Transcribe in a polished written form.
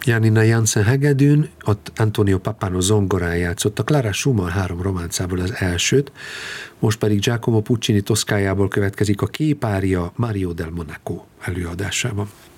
Janina Jansen hegedűn, ott Antonio Pappano zongorán játszotta, Clara Schumann 3 románcából az elsőt, most pedig Giacomo Puccini Toszkájából következik a képária Mario del Monaco előadásában.